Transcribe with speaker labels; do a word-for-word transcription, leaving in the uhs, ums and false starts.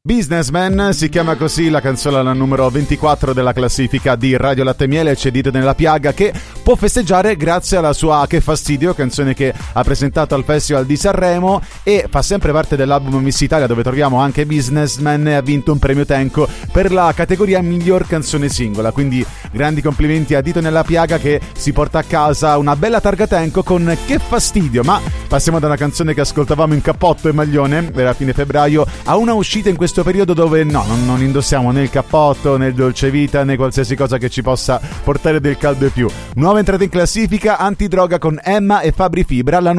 Speaker 1: Businessman si chiama così la canzone alla numero ventiquattro della classifica di Radio Latte Miele, c'è Dito nella Piaga, che può festeggiare grazie alla sua Che Fastidio, canzone che ha presentato al Festival di Sanremo e fa sempre parte dell'album Miss Italia, dove troviamo anche Businessman, e ha vinto un premio Tenco per la categoria miglior canzone singola. Quindi grandi complimenti a Dito nella Piaga, che si porta a casa una bella targa Tenco con Che Fastidio. Ma passiamo da una canzone che ascoltavamo in cappotto e maglione, era fine febbraio, a una uscita in questo periodo dove no, non, non indossiamo né il cappotto né il dolce vita né qualsiasi cosa che ci possa portare del caldo e più. Nuova entrata in classifica, Antidroga con Emma e Fabri Fibra, la